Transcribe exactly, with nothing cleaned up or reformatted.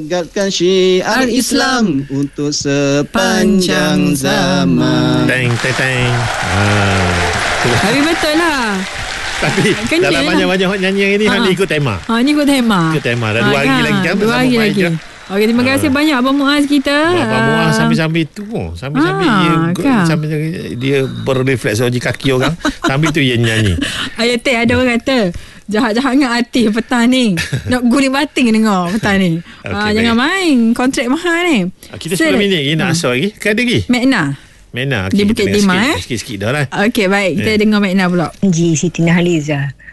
Tegakkan syiar Islam untuk sepanjang zaman. Teng, teng, teng. Tapi betul lah. Tapi Kenyal dalam lah. banyak-banyak nyanyi yang ini, Ha. Hang ikut tema. Ha, ni ikut tema. Ikut tema. Dah Ha, dua hari kan? lagi kan? Dua hari lagi. Okey, terima kasih Ha. banyak Abang Muaz kita. Abang Muaz Ah, sambil-sambil tu pun. Sambil-sambil Ah, dia, kan? sambil dia berrefleksi kaki orang. Sambil tu dia nyanyi. Ayat teh ada orang kata jahat-jahat dengan artis petang ni. Nak guling bating dengar petang ni. Okey, ha, baik. jangan main. Kontrak mahal ni. Kita sepuluh minit lagi nak asal lagi. Kan ada lagi? Mekna. Mena. Di Bukit Timah, eh? Sikit-sikit dah lah. Okey, baik. Kita Eh. dengar Mekna pula. Ji Siti Nurhaliza.